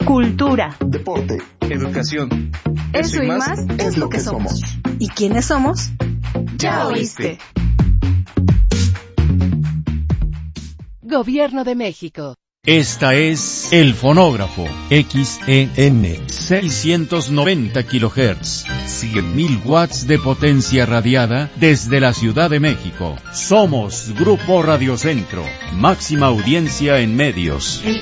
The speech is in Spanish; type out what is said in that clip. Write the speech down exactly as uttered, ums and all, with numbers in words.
cultura, deporte, educación. Eso, Eso y más, más es lo que somos. ¿Y quiénes somos? Ya oíste. Gobierno de México. Esta es El Fonógrafo, X E M, seiscientos noventa kilohertz, cien mil watts de potencia radiada desde la Ciudad de México. Somos Grupo Radio Centro, máxima audiencia en medios.